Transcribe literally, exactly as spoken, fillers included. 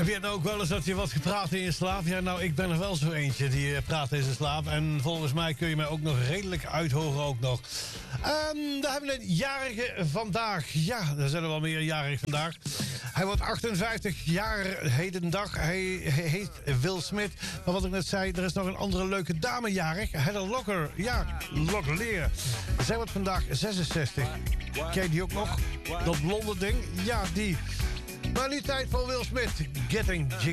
Heb je het ook wel eens dat je wat gepraat in je slaap? Ja, nou, ik ben er wel zo eentje die praat in zijn slaap. En volgens mij kun je mij ook nog redelijk uithoren ook nog. Um, dan hebben we een jarige vandaag. Ja, er zijn er wel meer jarig vandaag. Hij wordt achtenvijftig jaar hedendag. Hij, hij heet Will Smith. Maar wat ik net zei, er is nog een andere leuke dame jarig. Heather Locker. Ja, Locklear. Zij wordt vandaag zesenzestig. Ken je die ook nog? Dat blonde ding? Ja, die. Maar nu tijd voor Will Smith. Getting Jiggy.